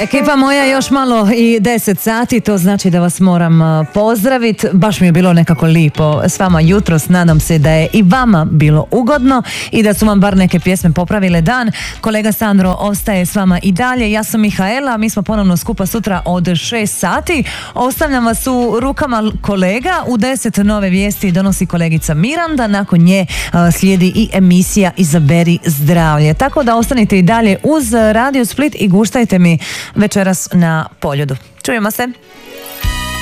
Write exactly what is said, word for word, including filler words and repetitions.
Ekipa moja, još malo i deset sati, to znači da vas moram pozdraviti. Baš mi je bilo nekako lipo s vama jutros, nadam se da je i vama bilo ugodno i da su vam bar neke pjesme popravile dan. Kolega Sandro ostaje s vama i dalje, ja sam Mihaela, mi smo ponovno skupa sutra od šest sati. Ostavljam vas u rukama kolega, u deset nove vijesti donosi kolegica Miranda, nakon nje uh, slijedi i emisija Izaberi zdravlje. Tako da ostanite i dalje uz Radio Split i guštajte mi večeras na Poljudu. Čujemo se!